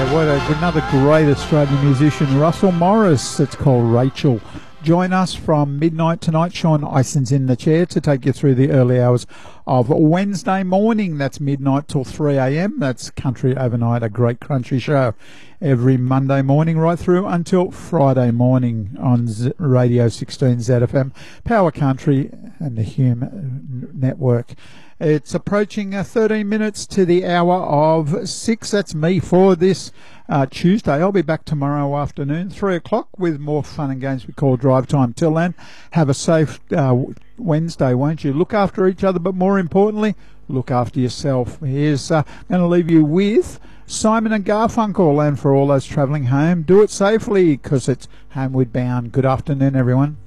Another great Australian musician, Russell Morris. It's called Rachel. Join us from midnight tonight. Sean Ison's in the chair to take you through the early hours of Wednesday morning. That's midnight till 3 a.m. That's Country Overnight, a great country show. Every Monday morning right through until Friday morning on Radio 16 ZFM, Power Country and the Hume Network. It's approaching 13 minutes to the hour of 6. That's me for this Tuesday. I'll be back tomorrow afternoon, 3 o'clock, with more fun and games we call Drive Time. Till then, have a safe Wednesday, won't you? Look after each other, but more importantly, look after yourself. Here's going to leave you with Simon and Garfunkel, and for all those travelling home, do it safely because it's homeward bound. Good afternoon, everyone.